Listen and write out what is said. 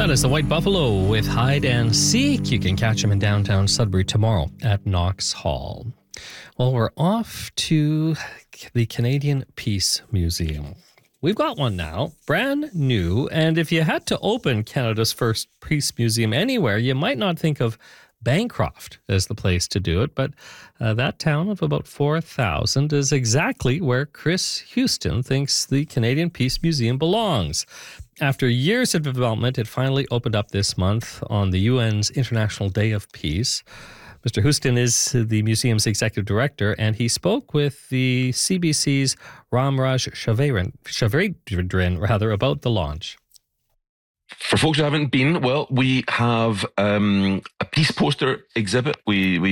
That is the White Buffalo with Hide and Seek. You can catch them in downtown Sudbury tomorrow at Knox Hall. Well, we're off to the Canadian Peace Museum. We've got one now, brand new, and if you had to open Canada's first peace museum anywhere, you might not think of Bancroft as the place to do it, but that town of about 4,000 is exactly where Chris Houston thinks the Canadian Peace Museum belongs. After years of development, it finally opened up this month on the UN's International Day of Peace. Mr. Houston is the museum's executive director, and he spoke with the CBC's Ramraj Shavadrin about the launch. For folks who haven't been, well, we have a peace poster exhibit. We